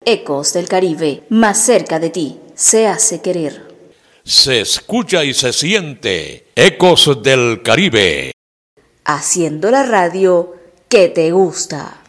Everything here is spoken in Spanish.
Ecos del Caribe, más cerca de ti, se hace querer. Se escucha y se siente. Ecos del Caribe. Haciendo la radio que te gusta.